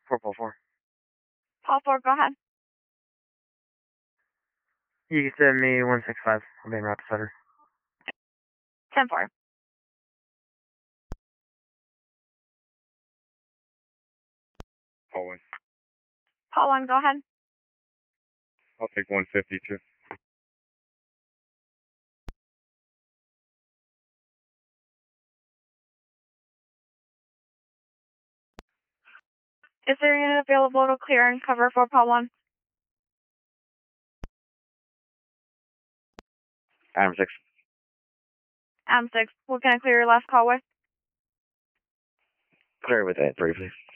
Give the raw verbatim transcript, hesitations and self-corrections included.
four Paul four. Paul four, go ahead. You can send me one six five. I'm being route to Sutter. ten four. Paul one. Paul one, go ahead. I'll take one fifty-two. Is there a unit available to clear and cover for Paul one? Adam six. Adam six, what can I clear your last call with? Clear with that three, please.